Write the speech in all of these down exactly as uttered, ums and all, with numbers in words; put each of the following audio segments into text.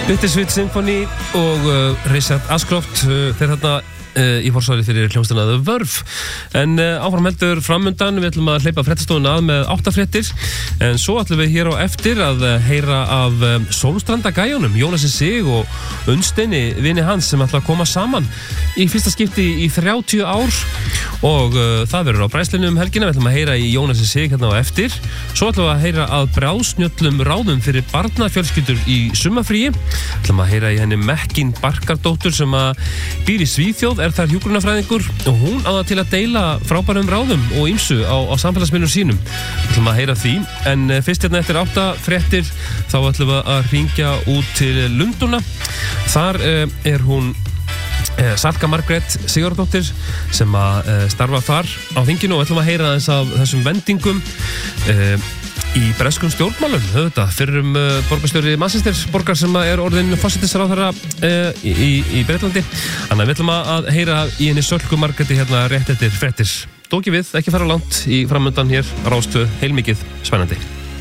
Bittersweet Symphony og uh, Richard Ashcroft uh, þeir þarna uh, í forsvari fyrir hljómsveituna The Verve. En uh, áfram heldur framundan, við ætlum að hleypa fréttastofuna að með átta fréttir, en svo ætlum við hér á eftir að uh, heyra af um, Sólstranda gæjunum, Jónasi Sig og Unnsteini, vini hans, sem ætla að koma saman í fyrsta skipti í þrjátíu ár og uh, það verður á Bræðslinu um helgina. Við ætlum að heyra í Jónasi Sig hérna á eftir. Svo ætlum við að heyra að brjáðsnjöllum ráðum fyrir barnafjölskyldur í sumarfríi. Við ætlum að heyra í henni Mekkin Barkardóttur sem að býr í Svíþjóð, er þar hjúkrunarfræðingur og hún á það til að deila frábærum ráðum og ýmsu á, á samfélagsmiðlum sínum. Við ætlum að heyra því, en fyrst hérna eftir átta fréttir þá ætlum við að hringja út til Lundúna. Þar eh, er hún eh, Salka Margrét Sigurðardóttir sem að eh, starfa þar á þinginu og ætlum að heyra þess af þessum vendingum eh, í breskum stjórnmálum, auðvitað, fyrrum uh, borgarstjóri Manchester borgar sem er orðin forsætisráðherra uh, í, í, í Breitlandi. Þannig að við ætlum að heyra í henni Sölku Margréti hérna rétt eftir fréttir. Dóki við, ekki fara langt í framöndan hér, Rástu, heilmikið spennandi.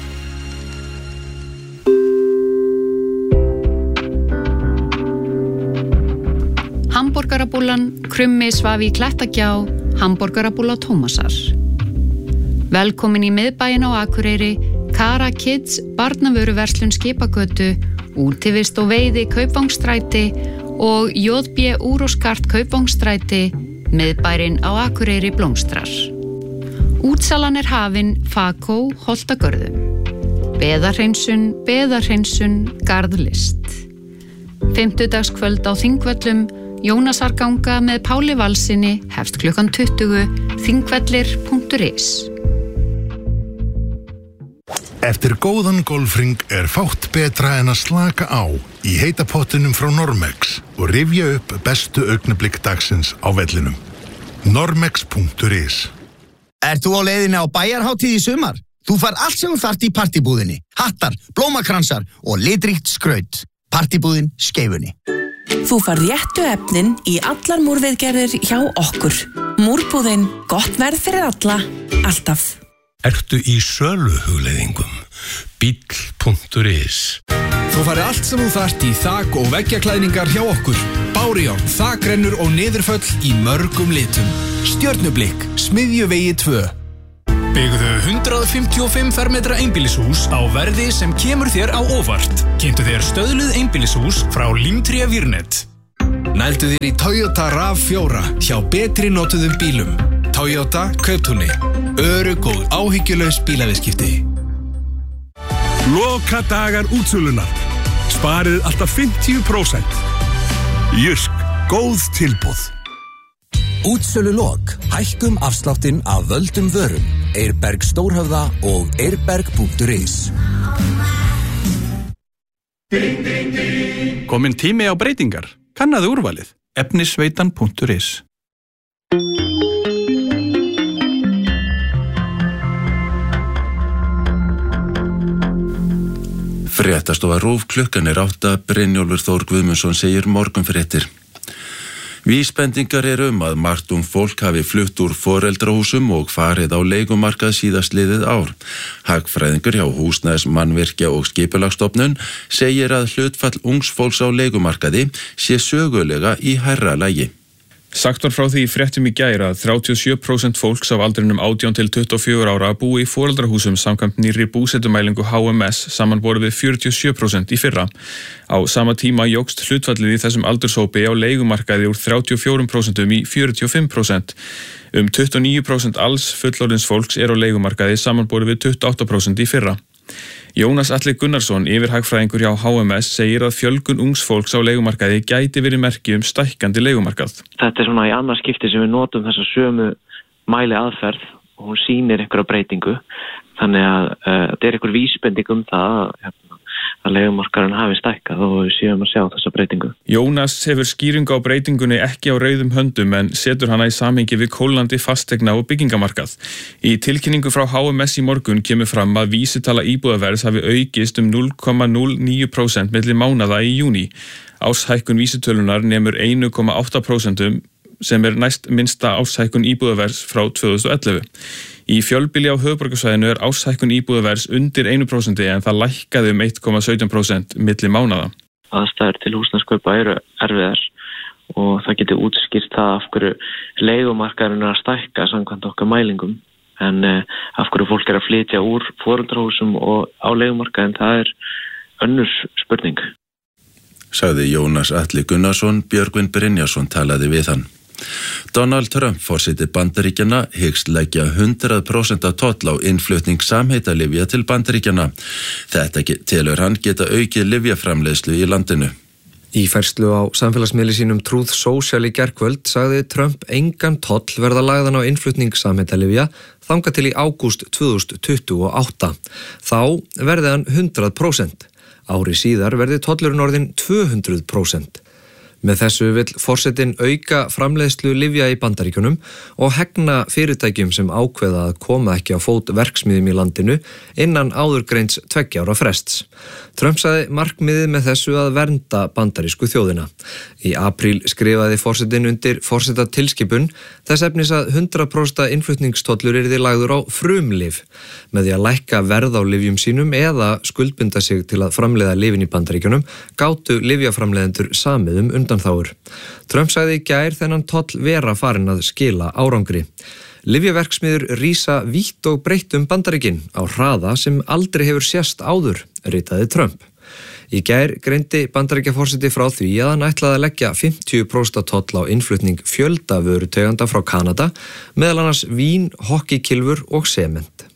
Hamborgarabúlan, Krummi svaf í Klettagjá, Hamborgarabúla Tómasar. Velkomin í miðbæinn á Akureyri, Kara Kids, barnavöruverslun Skipagötu, útivist og veiði Kaupvangsstræti og J B Úroskart Kaupvangsstræti, miðbærinn á Akureyri blómstrar. Útsalan er hafin, Fakó, Holtagörðum. Beðarhreinsun, beðarhreinsun, garðlist. Fimmtudagskvöld á Þingvöllum, Jónasarganga með Páli Valsinni, hefst klukkan tuttugu, þingvellir punktur is. Eftir góðan golfring er fátt betra en að slaka á í heita pottinum frá Normex og rifja upp bestu augnablik dagsins á vellinum. normex punktur is. Ert þú á leiðinni á bæjarhátíð í sumar? Þú fær allt sem þú þarft í partibúðinni. Hattar, blómakransar og litríkt skraut. Partibúðin Skeifunni. Þú fær réttu efnin í allar múrviðgerðir hjá okkur. Múrbúðin, gott verð fyrir alla, alltaf. Ertu í söluhugleiðingum? bíll punktur is. Þú færði allt sem þú þarft í þak- og veggjaklæðningar hjá okkur. Bárujárn, þakrennur og niðurföll í mörgum litum. Stjörnublikk, Smiðjuvegi tvö. Byggðu hundrað fimmtíu og fimm fermetra einbýlishús á verði sem kemur þér á óvart. Kynntu þér stöðluð einbýlishús frá Limtría Virnet. Nældu þér í Toyota RAV fjóra hjá betri notuðum bílum. Toyota Kauptúni. Örugg og áhyggjulaus bílaviðskipti. Loka dagar útsölunar. Sparið alltaf fimmtíu prósent. Jysk, góð tilboð. Útsölulok. Hækkum afsláttinn af völdum vörum. Eirberg Stórhöfða og eirberg punktur is. Kominn tími á breytingar. Kannaðu úrvalið. efnisveitan punktur is. Fréttastofa RÚV, klukkan er átta, Brynjólfur Þór Guðmundsson segir morgunfréttir. Vísbendingar er um að margt ungt fólk hafi flutt úr foreldrahúsum og farið á leigumarkað síðastliðið ár. Hagfræðingur hjá Húsnæðis, Mannvirkja og Skipulagsstofnun segir að hlutfall ungs fólks á leigumarkaði sé sögulega í hærra lagi. Sagt var frá því í fréttum í gær að þrjátíu og sjö prósent fólks á aldrinum átján til tuttugu og fjögurra ára búi í foreldrahúsum samkvæmt nýrri búsetumælingu H M S samanborið við fjörutíu og sjö prósent í fyrra. Á sama tíma jókst hlutfallið í þessum aldurshópi á leigumarkaði úr þrjátíu og fjögur prósent í fjörutíu og fimm prósent. Um tuttugu og níu prósent alls fullorðins fólks er á leigumarkaði samanborið við tuttugu og átta prósent í fyrra. Jónas Atli Gunnarsson, yfirhagfræðingur hjá H M S, segir að fjölgun ungs fólks á leigumarkaði gæti verið merki um stækkandi leigumarkað. Þetta er svona í annað skipti sem við notum þessa sömu mæli aðferð og hún sýnir einhverja breytingu. Þannig að uh, þetta er einhver vísbending um það að, að leigumarkaðurinn hafi stækkað og við séum að sjá þessa breytingu. Jónas hefur skýringu á breytingunni ekki á rauðum höndum en setur hana í samhengi við kólnandi fastegna og byggingamarkað. Í tilkynningu frá H M S í morgun kemur fram að vísitala íbúðaverðs hafi aukist um núll komma núll níu prósent milli mánaða í júní. Árshækkun vísitölunar nemur einn komma átta prósent sem er næst minnsta árshækkun íbúðaverðs frá tvö þúsund og ellefu. Í fjölbýli á höfuðborgarsvæðinu er árshækkun íbúðaverðs undir einu prósenti en það lækkaði um eitt komma sautján prósent milli mánaða. aðstæður til húsnæðiskaupa eru erfiðar og það getur útskýrt það af hverju leigumarkaðurinn er að stækka samkvæmt okkar mælingum en uh, af hverju fólk er að flytja úr foreldrahúsum og á leigumarkaðin, það er önnur spurning. Sagði Jónas Atli Gunnarsson, Björgvin Brynjarsson talaði við hann. Donald Trump, forseti Bandaríkjanna, hyggst leggja hundrað prósent toll á innflutning samheitalyfja til Bandaríkjanna. Þetta telur hann geta aukið lyfjaframleiðslu í landinu. Í færslu á samfélagsmiðli sínum Truth Social í gærkvöld sagði Trump engan toll verða lagðan á innflutning samheitalyfja þangað til í ágúst tvö þúsund tuttugu og átta. Þá verði hann hundrað prósent. Ári síðar verði tollurinn orðinn tvö hundruð prósent. Með þessu vill forsetinn auka framleiðslu lyfja í Bandaríkjunum og hegna fyrirtækjum sem ákveða að koma ekki á fót verksmiðjum í landinu innan áðurgreinds tveggja ára frests. Trump sagði markmiðið með þessu að vernda bandarísku þjóðina. Í apríl skrifaði forsetinn undir forsetatilskipun þess efnis að hundrað prósent innflutningstollur yrði lagður á frumlyf. Með því að lækka verð á lyfjum sínum eða skuldbinda sig til að framleiða lyfin í Bandaríkjunum gátu lyfjaframleiðendur samið um undanþágur. Trump sagði í gær þennan toll vera farin að skila árangri. Lyfjaverksmiður rísa vítt og breytt um Bandaríkin á hraða sem aldrei hefur sést áður, ritaði Trump. Í gær greindi Bandaríkjaforseti frá því að hann ætlaði að leggja fimmtíu prósent toll á innflutning fjölda vörutegunda frá Kanada, meðal annars vín, hokkíkylfur og sement.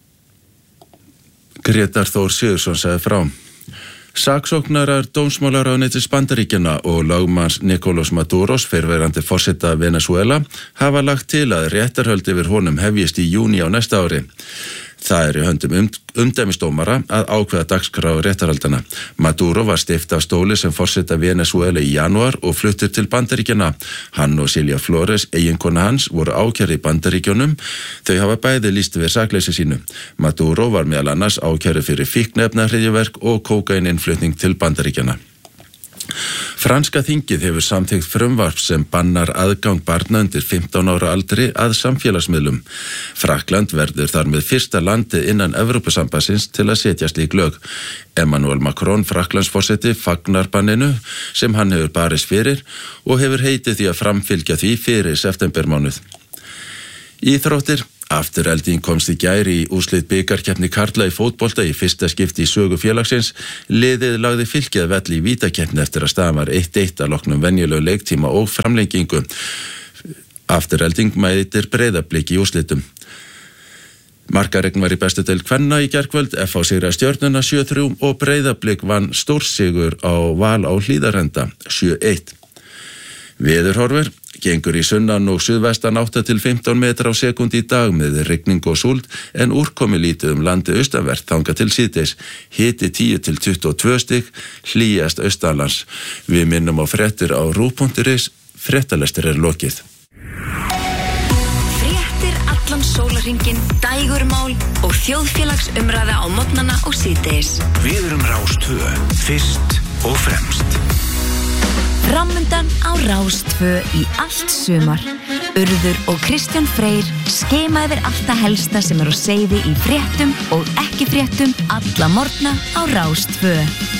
Grétar Þór Sigurðsson sagði frá. Saksóknarar dómsmálaráðuneytis Bandaríkjanna og lögmanns Nicolás Maduros, fyrrverandi forseta Venezuela, hafa lagt til að réttarhöld yfir honum hefjist í júní á næsta ári. Það er í höndum um, umdæmisdómara að ákveða dagskrá réttarhaldana. Maduro var steypt af stóli sem forseta Venezuela í janúar og fluttur til Bandaríkjanna. Hann og Silja Flores, eiginkona hans, voru ákærði í Bandaríkjunum. Þau hafa bæði lýst við sakleysi sínu. Maduro var meðal annars ákærði fyrir fíkniefnahryðjuverk og kókaininnflutning til Bandaríkjanna. Franska þingið hefur samþykkt frumvarp sem bannar aðgang barna undir fimmtán ára aldri að samfélagsmiðlum. Frakkland verður þar með fyrsta landið innan Evrópusambandsins til að setja slík lög. Emmanuel Macron, Frakklandsforseti, fagnar banninu sem hann hefur barist fyrir og hefur heitið því að framfylgja því fyrir septembermánuð. Íþróttir. Afturelding komst í gær í úrslit bikarkeppni karla í fótbolta í fyrsta skipti í sögu félagsins. Liðið lagði Fylki að velli í vítakeppni eftir að staðan var eitt eitt að loknum venjulegu leiktíma og framlengingu. Afturelding mætir Breiðablik í úrslitum. Markaregn var í bestu deild kvenna í gærkvöld, F H sigraði Stjörnuna sjö þrjú og Breiðablik vann stórsigur á Val á Hlíðarenda sjö eitt. Veðurhorfur. Gengur í sunnan og suðvestan átta til fimmtán metra á sekúndu í dag með rigning og súld en úrkomi lítið um landið austanvert þangað til síðdegis. Hiti tíu til tuttugu og tvö stig, hlýjast austanlands. Við minnum á fréttir á rúv punktur is, fréttalestur er lokið. Fréttir allan sólarhringinn, dægurmál og þjóðfélagsumræða á morgnana og síðdegis. Við erum Rás tvö, fyrst og fremst. Framundan á Rás tvö í allt sumar. Urður og Kristján Freyr skema yfir allt það helsta sem er á seyði í fréttum og ekki fréttum alla morgna á Rás tvö.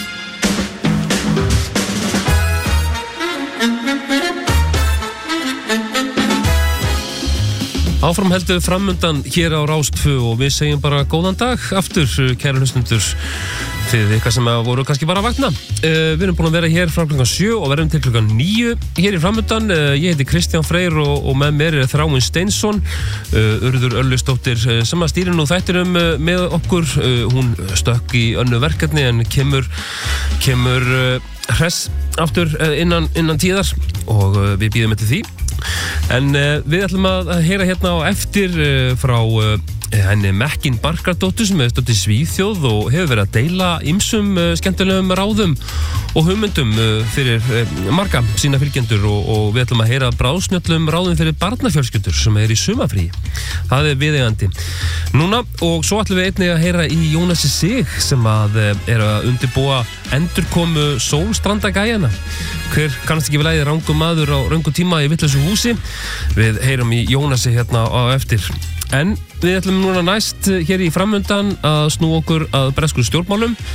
Áfram heldur framundan hér á Rás tvö og við segjum bara góðan dag aftur, kæra hlustundur. Þið eitthvað sem voru kannski bara að vakna. Uh, við erum búin að vera hér frá klukkan sjö og verðum til klukkan níu hér í framundan. Uh, ég heiti Kristján Freyr og, og með mér er Þráinn Steinsson, uh, Urður Örlysdóttir sem að stýra nú þættinum uh, með okkur. Uh, hún stökk í önnu verkefni en kemur, kemur uh, hress aftur uh, innan, innan tíðar og uh, við býðum eftir því. En uh, við ætlum að heyra hérna á eftir uh, frá uh, henni Mekkin Barkardóttur sem hefur stótt í Svíþjóð og hefur verið að deila ýmsum uh, skemmtilegum ráðum og hugmyndum uh, fyrir uh, marga sína fylgjendur og, og við ætlum að heyra bráðsnjöllum ráðum fyrir barnafjölskyldur sem er í sumafrí. Það er viðeigandi núna og svo ætlum við einnig að heyra í Jónasi Sig sem að uh, er að undirbúa endurkomu Sólstrandagæjana. Hver kannast ekki vel æði rangum maður á röngum tíma í vitlausu húsi. Við heyrum í Jónasi hérna á eftir. En við ætlum núna næst hér í framundan að snú okkur að bresku stjórnmálum.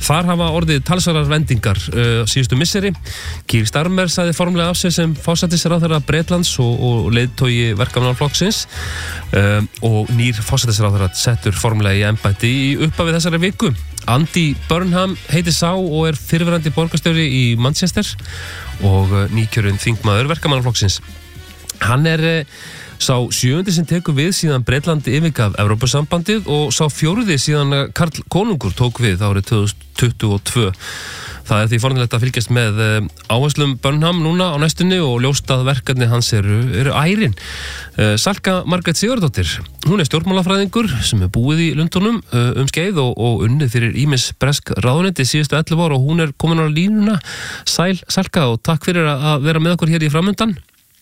þar hafa orðið talsverðar vendingar uh, síðustu misseri. Keir Starmer sagði formlega af sig sem forsætisráðherra Bretlands og, og leiðtogi verkamannaflokksins uh, og nýr forsætisráðherra settur formlega í embætti í upphafi þessari viku. Andy Burnham heitir sá og er fyrrverandi borgarstjóri í Manchester og nýkjörinn þingmaður verkamannaflokksins. Hann er sá sjöundi sem tekur við síðan Bretland yfirgaf Evrópusambandið og sá fjórði síðan Karl Konungur tók við árið tvö þúsund tuttugu og tvö. Það er því fornilegt að fylgjast með áherslum Burnham núna á næstunni og ljóst að verkefni hans eru, eru ærin. Salka Margrét Sigurðardóttir, hún er stjórnmálafræðingur sem er búið í Lundunum um skeið og, og unnið fyrir ýmis bresk ráðuneyti síðustu ellefu ár og hún er komin á línuna. Sæl Salka og takk fyrir að vera með okkur hér í Framundan.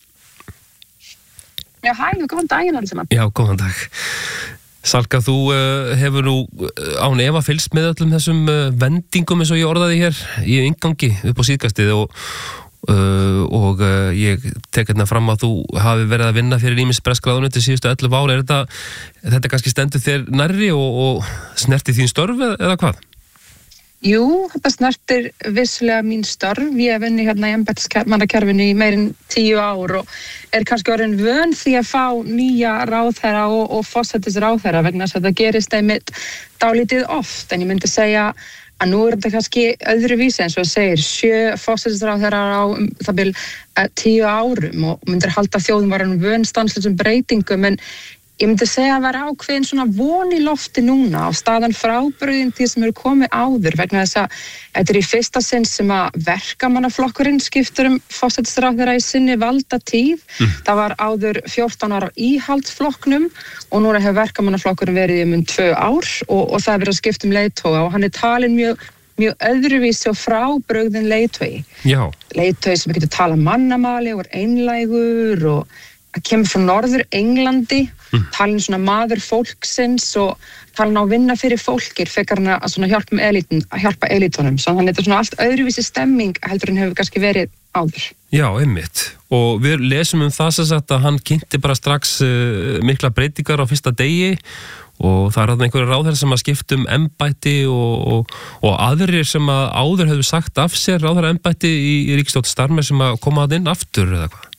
Já, hæ, góðan daginn allir saman. Já, góðan dag. Salka, þú uh, hefur nú án efa fylgst með öllum þessum uh, vendingum eins og ég orðaði hér í inngangi upp á síðkastið og, uh, og uh, ég tek hérna fram að þú hafi verið að vinna fyrir ýmis bresk ráðuneyti síðustu ellefu ár. Er þetta, þetta kannski stendur þér nærri og, og snerti þín störf eða hvað? Jú, þetta snertir vissulega mín störf. Ég hef vunnið hérna í embættismannakerfinu í meirinn tíu ár og er kannski orðin vön því að fá nýja ráðherra og, og forsætisráðherra vegna þess að það gerist einmitt dálítið oft. En ég myndi segja að nú er þetta kannski öðruvísi eins og það segir sjö forsætisráðherrar á um, það bil uh, tíu árum og myndir halda þjóðum var hann vön stanslausum breytingum en ég myndi segja að vera ákveðin svona von í lofti núna á staðan frábrugðin því sem eru komið áður vegna þess að þetta er í fyrsta sinn sem að verkamannaflokkurinn skiptur um forsætisráðherra í sinni valda tíð. Mm. Það var áður fjórtán ára íhaldsflokknum og núna hefur verkamannaflokkurinn verið um um tvö ár og, og það er verið að skipta um leiðtoga og hann er talin mjög mjög öðruvísi og frábrugðin leiðtogi. Já. Leiðtogi sem getur tala mannamáli og er einlægur og að kemur frá Norður Englandi, mm. talin svona maður fólksins og talin á að vinna fyrir fólkir, fekar hann að svona hjálpa með elitin, að hjálpa elitunum. Svo þannig að þetta er svona allt öðruvísi stemming heldur en hefur kannski verið áður. Já, einmitt. Og við lesum um það sem sagt að hann kynnti bara strax uh, mikla breytingar á fyrsta degi og það er þarna einhverju ráðherrar sem að skipta um embætti og, og, og aðrir sem að áður hefur sagt af sér ráðherra embætti í, í ríkisstjórn Starmer sem að koma að inn aftur eða hvað?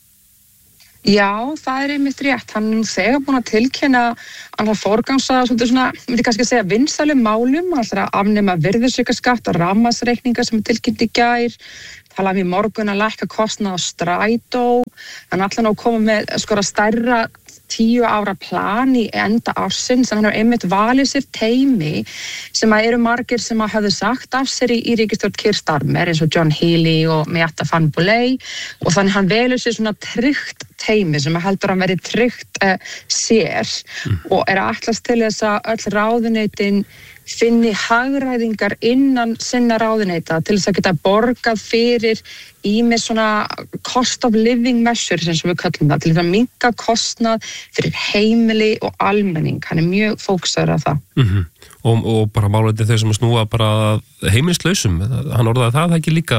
Já, það er einmitt rétt. Hann er nú þegar búin að tilkynna hann að forgangsa svona, myndi kannski segja vinsælum málum, hann ætlar að afnema virðisaukaskatt og rafmagnsreikninga sem er tilkynnt í gær, talaði um í morgun að lækka kostnað á strætó, hann ætlar nú að koma með skora stærra tíu ára plan í enda ársins, en hann hefur einmitt valið sér teymi sem að eru margir sem að hafðu sagt af sér í, í ríkisstjórn Keir Starmer eins og John Healey og Miatta Van Bolley og þannig hann velur sér svona tryggt teymi sem að heldur hann verið tryggt uh, sér mm. og er að ætlast til þess að öll ráðuneytin finni hagræðingar innan sinna ráðuneyta til þess að geta borgað fyrir ýmis svona cost of living measures eins og við kallum það, til þess að minnka kostnað fyrir heimili og almenning. Hann er mjög fókusaður af það. Mm-hmm. og, og bara málefni þau sem að snúa bara heimilislausum, hann orðaði það ekki líka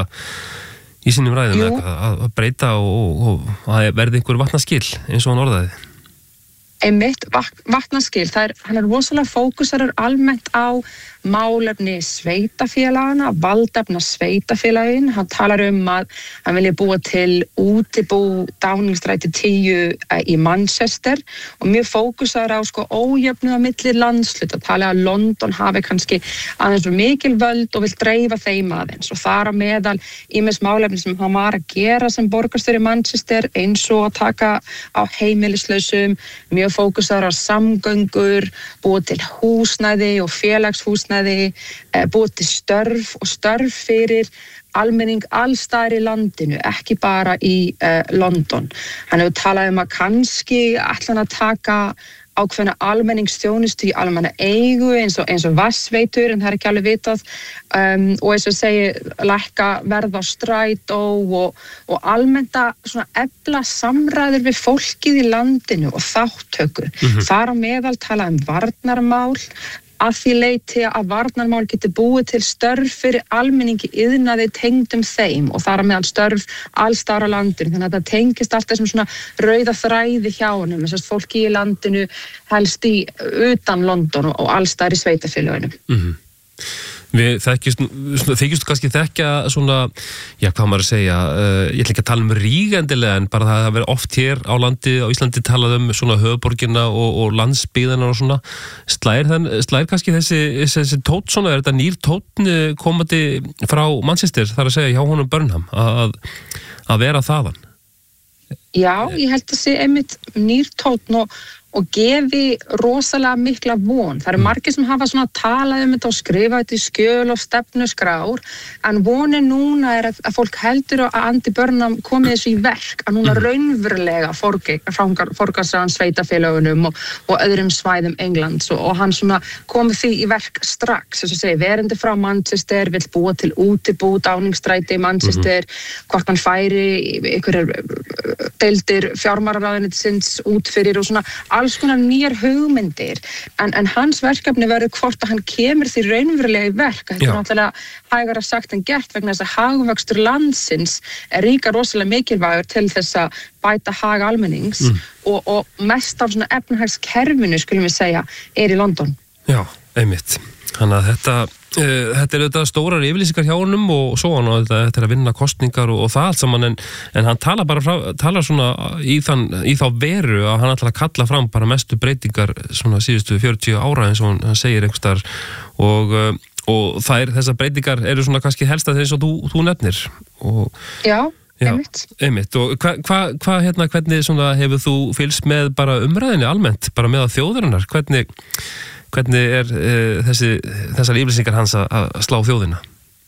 í sínum ræðum að, að breyta og, og, og að verði einhver vatnaskil eins og hann orðaði. Einmitt vatnaskil, það er, hann er rosalega fókusarur almennt á málefni sveitafélagana, valdefna sveitafélagin, hann talar um að hann vilja búa til útibú Downing-stræti tíu í Manchester og mjög fókusar á sko ójöfnu á milli landsluta, tala að London hafi kannski aðeins mikil völd og vil dreifa þeim aðeins og þar á meðal ýmis málefni sem hann var að gera sem borgarstjóri í Manchester eins og að taka á heimilislausum, mjög fókusar á samgöngur, búa til húsnæði og félagshúsnæði búið til störf og störf fyrir almenning allstaðar í landinu, ekki bara í uh, London. Hann hefur talað um að kannski ætla hann að taka ákveðna almenningsþjónustu í almenna eigu eins og, eins og vatnsveitur en það er ekki alveg vitað um, og eins og segi lækka verð á strætó og, og almennta svona efla samræður við fólkið í landinu og þáttöku. Mm-hmm. Þar á meðal tala um varnarmál að því leyti að varnarmál geti búið til störf fyrir almenningi iðnaði tengdum þeim og þar á meðal störf allstaðar á landinu, þannig að það tengist allt þessum svona rauða þræði hjá honum, þess að fólki í landinu helst í utan London og allstaðar í sveitafélögunum. Mm-hmm. Við þekkjast, þykjast kannski þekkja svona, já hvað maður að segja, uh, ég ætla ekki að tala um rígendilega en bara það að vera oft hér á landi, á Íslandi talað um svona höfuborgina og, og landsbyðina og svona, slær, þann, slær kannski þessi, þessi tótt svona, er þetta nýr tótt komandi frá Manchester, þar að segja hjá honum Burnham, að, að vera þaðan? Já, ég held að sé einmitt nýr tótt og og gefi rosalega mikla von. Það eru margir sem hafa svona talað um þetta og skrifað þetta í skjöl og stefnuskrár, en vonin núna er að, að fólk heldur að Andy Burnham komið þessu í verk, að núna raunverulega forgangsraðan sveitafélagunum og, og öðrum svæðum Englands og, og hann svona komið því í verk strax, þess að segja, verandi frá Manchester, vill búa til útibú, Downingstræti í Manchester, mm-hmm. hvort hann færi einhverjar deildir fjármálaráðuneytisins út fyrir og svona alls konar nýjar hugmyndir, en, en hans verkefni verður hvort að hann kemur því raunverulega í verk. Þetta er náttúrulega hægara sagt en gert vegna þess að hagvöxtur landsins er líka rosalega mikilvægur til þess að bæta hag almennings mm. og, og mest af svona efnahagskerfinu, skulum við segja, er í London. Já, einmitt. Þannig að þetta, uh, þetta er auðvitað stórar yfirlýsingar hjá honum og svo hann og þetta er að vinna kostningar og, og það allt saman, en, en hann talar bara frá, talar svona í, þann, í þá veru að hann ætlar að kalla fram bara mestu breytingar svona síðustu fjörutíu ára eins og hann, hann segir einhverstaðar og, uh, og þær, þessar breytingar eru svona kannski helst að þeir svo þú, þú nefnir. Og, Já. Já, einmitt. einmitt. Og hvað, hva, hva, hérna, hvernig svona hefur þú fylgst með bara umræðinni almennt, bara með að þjóðarinnar, hvernig Hvernig er uh, þessi, þessar yfirlýsingar hans að, að slá þjóðina?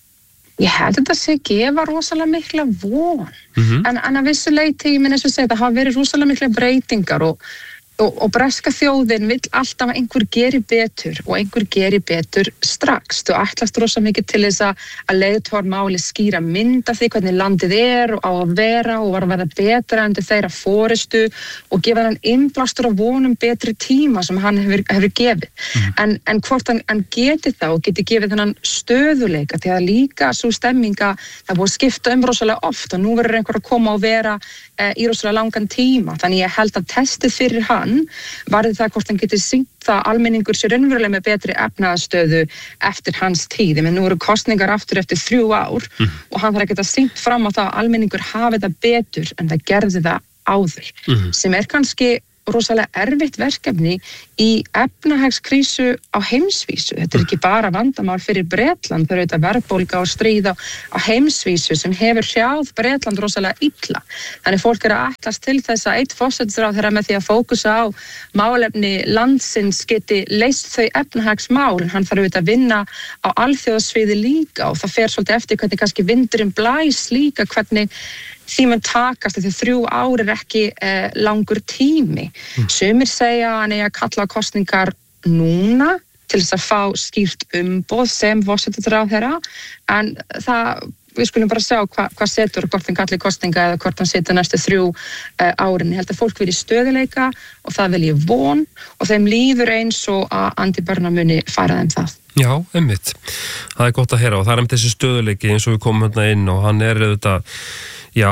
Ég held þetta sé gefa rosalega mikla von, mm-hmm. en, en að vissu leyti, ég minn eins og segja, það hafa verið rosalega mikla breytingar og, og, og breska þjóðin vill alltaf að einhver geri betur og einhver geri betur strax. Þú ætlast rosa mikið til þess að, að leiðtogar máli skýra mynd af því hvernig landið er og á að vera og var að verða betra undir þeirra forystu og gefa hann innblástur og vonum betri tíma sem hann hefur, hefur gefið. Mm. En, en hvort hann, hann geti þá og geti gefið þennan stöðuleika, því að líka svo stemminga, það búið að skipta um rosalega oft og nú verður einhver að koma og vera e, í rosalega langan tíma. Þannig ég held að testið fyrir hann varði það hvort hann geti sýnt það almenningur sér raunverulega með betri efnaðastöðu eftir hans tíð. Men nú eru kosningar aftur eftir þrjú ár mm. og hann þarf að geta sýnt fram á það að almenningur hafi það betur en það gerði það áður. Mm. Sem er kannski rosalega erfitt verkefni í efnahagskrísu á heimsvísu. Þetta er ekki bara vandamál fyrir Bretland, það eru þetta verðbólga og stríð á, á heimsvísu sem hefur hrjáð Bretland rosalega illa. Þannig fólk er að ætlast til þess að eitt forsætisráðherra með því að fókusa á málefni landsins geti leyst þau efnahagsmál, en hann þarf auðvitað að vinna á alþjóðasviði líka og það fer svolítið eftir hvernig kannski vindurinn blæs líka, hvernig því mun takast því þrjú ár er ekki eh, langur tími. Mm. Sumir segja að hann eigi að kalla á kosningar núna til þess að fá skýrt umboð sem forsætisráðherra, en það, við skulum bara sjá hva, hvað setur, hvort hann kalli kosninga eða hvort hann setur næstu þrjú eh, árin. Ég held að fólk vilji stöðuleika og það vilji von og þeim líður eins og að Andy Burnham muni færa þeim það. Já, einmitt. Það er gott að heyra og það er einmitt þessi stöðuleiki eins og við komum hérna inn og hann er auðvitað Já,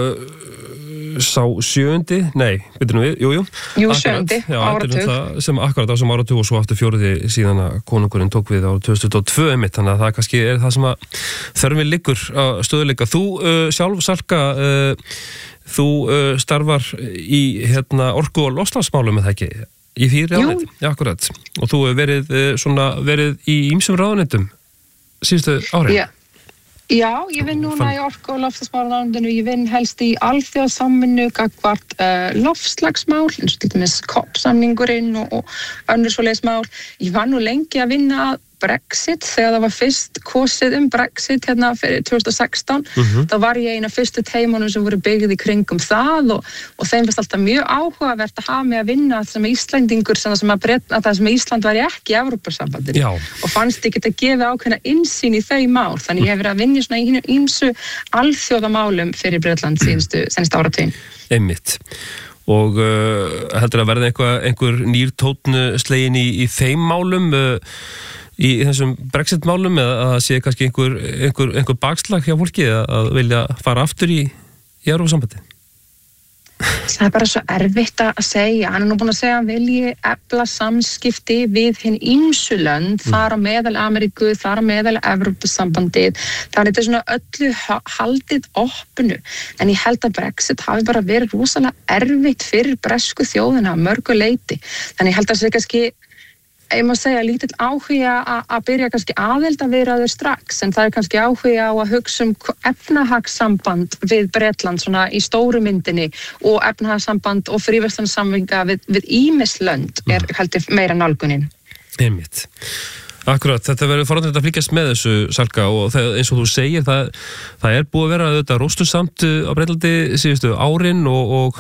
uh, sá sjöundi, nei, veitum við, jú, jú. Jú, sjöundi, áratug. Sem akkurat á sem áratug og svo aftur fjóruði síðan að konungurinn tók við árið tvö þúsund og tvö einmitt, þannig að það kannski er það sem að þörfin liggur að stöðuleika. Þú uh, sjálf, Salka, uh, þú uh, starfar í hérna, orku- og loftslagsmálum, er það ekki? Í því ráðuneyti? Já, akkurat. Og þú hefur verið, uh, svona, verið í ýmsum ráðuneytum síðustu árið? Já. Já, ég vinn núna í orku- og loftslagsmálaráðuneytinu, ég vinn helst í alþjóðasamvinnu gagnvart uh, loftslagsmál, eins og til dæmis C O P-samningurinn og, og önnur svoleiðis mál. Ég var nú lengi að vinna að Brexit þegar það var fyrst kosið um Brexit hérna fyrir tvö þúsund og sextán. Mm-hmm. Þá var ég eina fyrstu teimunum sem voru byggð í kringum það og, og þeim fannst alltaf mjög áhugavert að hafa mig að vinna sem Íslendingur sem að, Bret, að það sem Ísland var ekki í Evrópusambandinu og fannst ekki að gefa ákveðna innsýn í þau mál. Þannig ég hef verið að vinna svona í ýmsu alþjóðamálum fyrir Bretland síðustu senstu áratuginn. Einmitt. Og uh, heldur að verða einhver, einhver nýr tónn slegin í, í þeim málum uh, í þessum Brexit-málum eða að það sé kannski einhver, einhver, einhver bakslag hjá fólki að vilja fara aftur í, í Evrópusambandið? Það er bara svo erfitt að segja. Hann er nú búin að segja að hann vilji efla samskipti við hinn ýmsu lönd, mm. þar á meðal Ameríku, þar á meðal Evrópusambandið. Þannig þetta er svona öllu haldið opnu. En ég held að Brexit hafi bara verið rosalega erfitt fyrir bresku þjóðina að mörgu leyti. Þannig ég held að það sé kannski ég má segja lítill áhuga að byrja kannski aðildarviðræður strax, en það er kannski áhuga á að hugsa um efnahagssamband við Bretland svona í stóru myndinni og efnahagssamband og fríverslunarsamninga við, við ýmis lönd er heldur meira nálgunin. Einmitt. Akkurat, þetta verður forðanlegt að fylgjast með þessu, Salka, og það, eins og þú segir, það, það er búið að vera auðvitað róstusamt á Bretlandi síðustu árin og, og,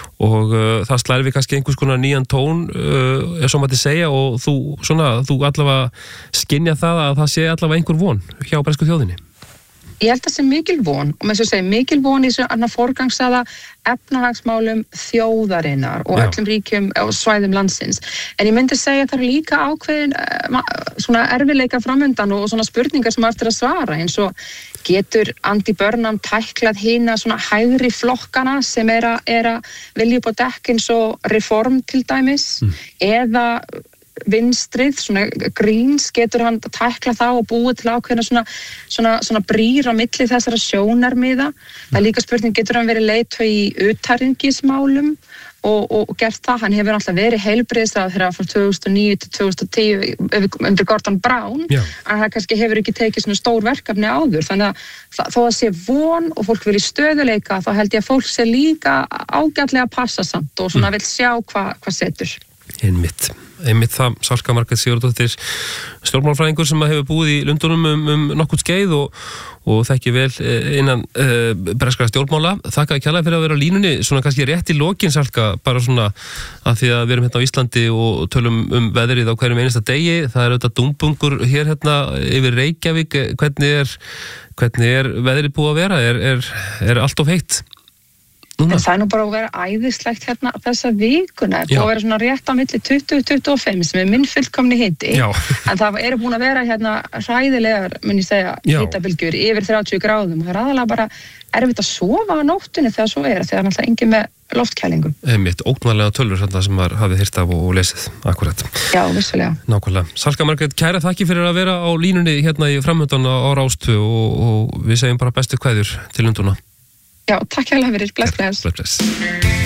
og uh, það slæri við kannski einhvers konar nýjan tón, uh, ef svo mætti segja, og þú, svona, þú allavega skynja það að það sé allavega einhver von hjá bresku þjóðinni. Ég held að það sé mikil von, og með svo segja mikil von í svona forgangsaða efnahagsmálum þjóðarinnar og öllum ríkjum og svæðum landsins. En ég myndi segja að það er líka ákveðin svona erfiðleika framundan og svona spurningar sem á eftir að svara, eins og getur Andy Burnham tæklað hina svona hægri flokkana sem er að, er að vilja upp á dekk eins og Reform til dæmis, mm. eða vinstrið, svona Greens, getur hann að tækla það og búið til ákveðna svona, svona, svona brýr á milli þessara sjónarmiða. Það er líka spurning, getur hann verið leiðtogi í utanríkismálum og, og, og gert það. Hann hefur alltaf verið heilbrigðisráðherra frá tvö þúsund og níu til tvö þúsund og tíu undir Gordon Brown, Já. En það kannski hefur ekki tekið svona stór verkefni áður. Þannig að það, þó að sé von og fólk vil í stöðuleika, þá held ég að fólk sé líka ágætlega að passa samt og svona mm. vil sjá hvað hva setur. Einmitt. Einmitt það, Salka Margrét Sigurðardóttir, stjórnmálafræðingur sem hefur búið í Lundunum um, um nokkuð skeið og, og þekki vel innan uh, breskra stjórnmála. Þakka kærlega fyrir að vera á línunni, svona kannski rétt í lokin, Salka, bara svona að því að við erum hérna á Íslandi og tölum um veðrið á hverjum einasta degi. Það er auðvitað dúmbungur hér hérna yfir Reykjavík. Hvernig er, hvernig er veðrið búið að vera? Er, er, er allt of heitt? Núna. En það er nú bara að vera æðislegt hérna þessa vikuna, það er búið að vera svona rétt á milli tuttugu til tuttugu og fimm sem er minn fullkomni hiti, en það eru búin að vera hérna hræðilegar, mun ég segja, hitabylgjur yfir þrjátíu gráðum og það er aðalega bara erfitt að sofa á nóttunni þegar svo er, þegar náttúrulega engin með loftkælingu. Einmitt, ógnarlega tölur hérna sem maður hafið heyrt af og lesið, akkurat. Já, vissulega. Nákvæmlega. Salka Margrét, kæra þakki fyrir að vera á línunni hérna í framöndan á Rás tvö og, og við segjum bara bestu kveðjur til Lundúna. Já, takk hérlega fyrir, bless, bless. Bless, bless.